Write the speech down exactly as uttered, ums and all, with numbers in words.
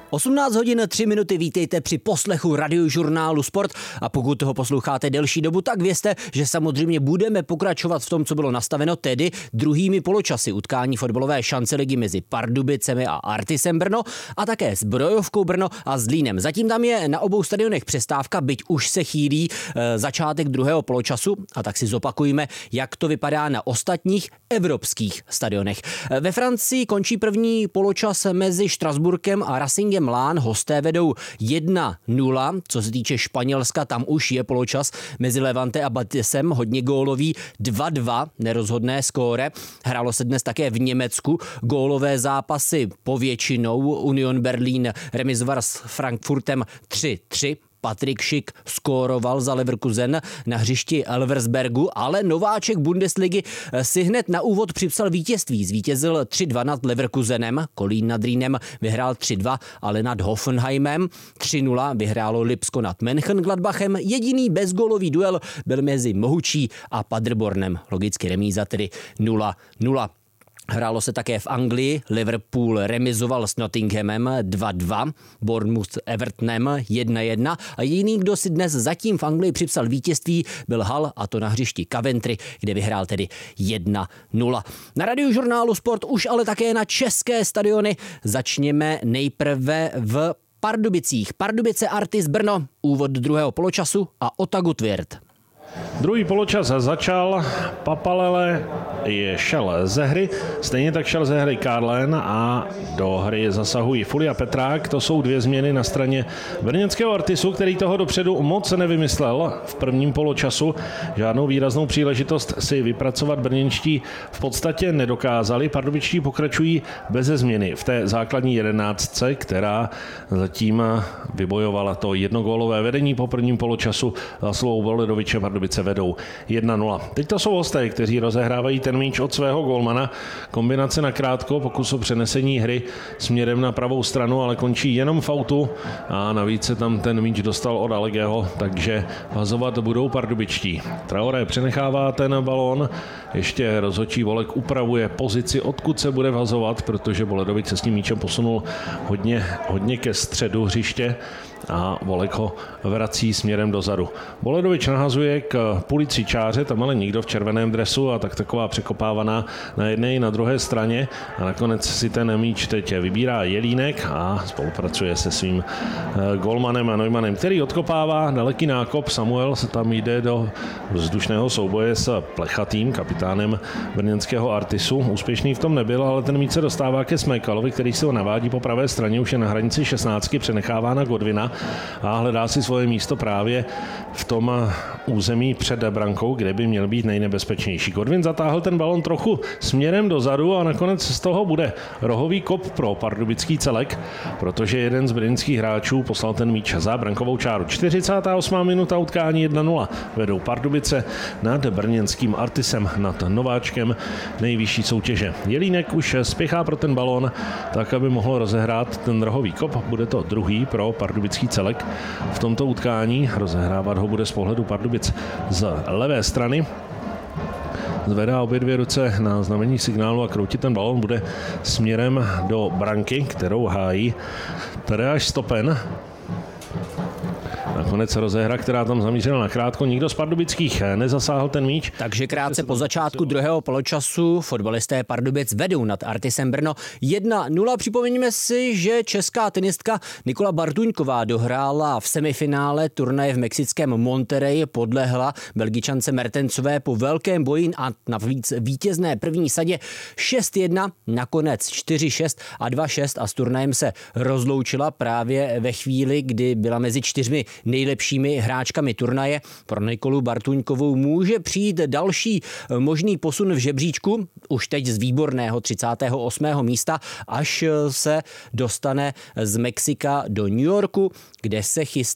osmnáct hodin tři minuty, vítejte při poslechu radiožurnálu Sport a pokud toho posloucháte delší dobu, tak vězte, že samozřejmě budeme pokračovat v tom, co bylo nastaveno, tedy druhými poločasy utkání fotbalové šanceligy mezi Pardubicemi a Artisem Brno a také s Zbrojovkou Brno a Zlínem. Zatím tam je na obou stadionech přestávka, byť už se chýlí e, začátek druhého poločasu a tak si zopakujeme, jak to vypadá na ostatních evropských stadionech. E, ve Francii končí první poločas mezi Štrasburkem a Racingem Lán, hosté vedou jedna nula, co se týče Španělska, tam už je poločas mezi Levante a Betisem, hodně gólový, dva dva, nerozhodné skóre. Hrálo se dnes také v Německu, gólové zápasy povětšinou, Union Berlin remizoval s Frankfurtem tři tři. Patrik Schick skóroval za Leverkusen na hřišti Elversbergu, ale nováček Bundesligy si hned na úvod připsal vítězství. Zvítězil tři dva nad Leverkusenem, Kolín nad Rýnem vyhrál tři dva, ale nad Hoffenheimem tři nula vyhrálo Lipsko nad Mönchengladbachem. Jediný bezgólový duel byl mezi Mohučí a Paderbornem. Logicky remíza tedy nula nula. Hrálo se také v Anglii, Liverpool remizoval s Nottinghamem dva dva, Bournemouth s Evertonem jedna jedna a jediný, kdo si dnes zatím v Anglii připsal vítězství, byl Hull, a to na hřišti Coventry, kde vyhrál tedy jedna nula. Na radiožurnálu Sport už ale také na české stadiony. Začněme nejprve v Pardubicích. Pardubice Artis Brno, úvod druhého poločasu a Otagu Tvird. Druhý poločas začal, Papalele je šel ze hry, stejně tak šel ze hry Karlen a do hry zasahují Fuli a Petrák. To jsou dvě změny na straně brněnského Artisu, který toho dopředu moc nevymyslel v prvním poločasu. Žádnou výraznou příležitost si vypracovat brněnští v podstatě nedokázali. Pardubičtí pokračují beze změny v té základní jedenáctce, která zatím vybojovala to jednogólové vedení po prvním poločasu. Slovou Voledoviče Pardubice vedou jedna nula. Teď to jsou hosté, kteří rozehrávají ten míč od svého golmana. Kombinace na krátko, pokus o přenesení hry směrem na pravou stranu, ale končí jenom v autu a navíc se tam ten míč dostal od Allegého, takže vazovat budou pardubičtí. Traoré přenechává ten balón, ještě rozhodčí Volek upravuje pozici, odkud se bude vazovat, protože Voledovič se s tím míčem posunul hodně, hodně ke středu hřiště a Volek ho vrací směrem dozadu. Voledovič nahazuje k Pulici čáře, tam ale nikdo v červeném dresu a tak taková překopávaná na jedné i na druhé straně a nakonec si ten míč teď vybírá Jelínek a spolupracuje se svým golmanem a Neumannem, který odkopává daleký nákop. Samuel se tam jde do vzdušného souboje s Plechatým, kapitánem brněnského Artisu. Úspěšný v tom nebyl, ale ten míč se dostává ke Smekalovi, který se ho navádí po pravé straně, už je na hranici šestnáctky, přenechává na Godwina a hledá si svoje místo právě v tom území před brankou, kde by měl být nejnebezpečnější. Godwin zatáhl ten balon trochu směrem dozadu a nakonec z toho bude rohový kop pro pardubický celek, protože jeden z brněnských hráčů poslal ten míč za brankovou čáru. čtyřicátá osmá minuta utkání jedna nula. Vedou Pardubice nad brněnským Artisem, nad nováčkem nejvyšší soutěže. Jelínek už spěchá pro ten balon, tak aby mohl rozehrát ten rohový kop. Bude to druhý pro pardubický celek v tomto utkání. Rozehrávat ho bude z pohledu Pardubic z levé strany. Zvedá obě dvě ruce na znamení signálu a kroutit ten balón bude směrem do branky, kterou hájí Tadeáš Stopen. Nakonec rozehra, která tam zamířila na krátko. Nikdo z pardubických nezasáhl ten míč. Takže krátce po začátku druhého poločasu fotbalisté Pardubic vedou nad Artisem Brno jedna nula. Připomeňme si, že česká tenistka Nikola Bartuňková dohrála v semifinále turnaje v mexickém Monterrey, podlehla Belgičance Mertensové po velkém boji a navíc vítězné první sadě šest jedna, nakonec čtyři šest a dva šest a s turnajem se rozloučila právě ve chvíli, kdy byla mezi čtyřmi nejlepšími hráčkami turnaje. Pro Nikolu Bartuňkovou může přijít další možný posun v žebříčku, už teď z výborného třicátého osmého místa, až se dostane z Mexika do New Yorku, kde se chystá